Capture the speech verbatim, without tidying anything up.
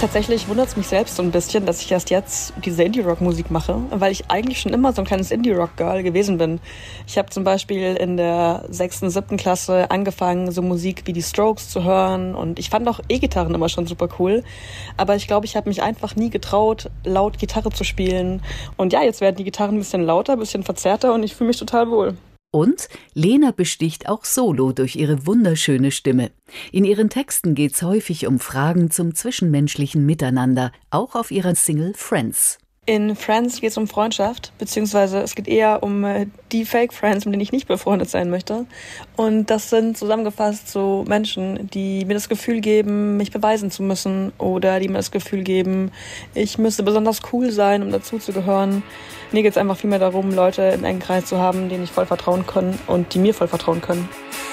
Tatsächlich wundert es mich selbst so ein bisschen, dass ich erst jetzt diese Indie-Rock-Musik mache, weil ich eigentlich schon immer so ein kleines Indie-Rock-Girl gewesen bin. Ich habe zum Beispiel in der sechsten, siebten Klasse angefangen, so Musik wie die Strokes zu hören und ich fand auch E-Gitarren immer schon super cool. Aber ich glaube, ich habe mich einfach nie getraut, laut Gitarre zu spielen. Und ja, jetzt werden die Gitarren ein bisschen lauter, ein bisschen verzerrter und ich fühle mich total wohl. Und Lena besticht auch solo durch ihre wunderschöne Stimme. In ihren Texten geht's häufig um Fragen zum zwischenmenschlichen Miteinander, auch auf ihrer Single Friends. In Friends geht es um Freundschaft, beziehungsweise es geht eher um äh, die Fake-Friends, mit denen ich nicht befreundet sein möchte. Und das sind zusammengefasst so Menschen, die mir das Gefühl geben, mich beweisen zu müssen oder die mir das Gefühl geben, ich müsste besonders cool sein, um dazu zu gehören. Mir geht es einfach vielmehr darum, Leute im engen Kreis zu haben, denen ich voll vertrauen kann und die mir voll vertrauen können.